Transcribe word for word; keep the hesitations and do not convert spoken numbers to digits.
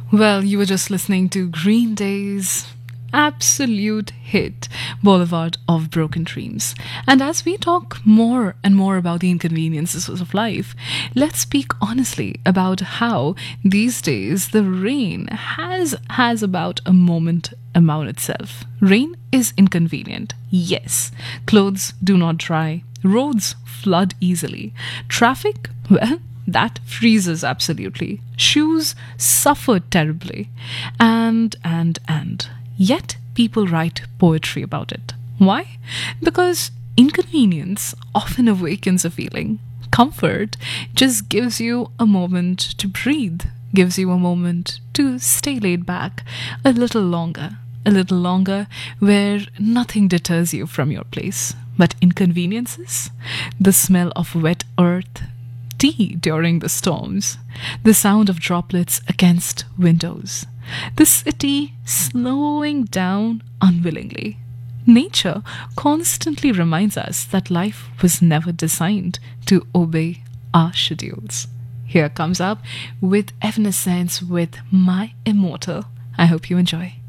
Well, you were just listening to Green Day's absolute hit, Boulevard of Broken Dreams. And as we talk more and more about the inconveniences of life, let's speak honestly about how these days the rain has has about a moment amount itself. Rain is inconvenient, yes. Clothes do not dry, roads flood easily. Traffic, well, that freezes absolutely. Shoes suffer terribly. And, and, and. Yet people write poetry about it. Why? Because inconvenience often awakens a feeling. Comfort just gives you a moment to breathe, gives you a moment to stay laid back a little longer, a little longer where nothing deters you from your place. But inconveniences? The smell of wet earth, tea during the storms, the sound of droplets against windows, the city slowing down unwillingly. Nature constantly reminds us that life was never designed to obey our schedules. Here comes up with Evanescence with My Immortal. I hope you enjoy.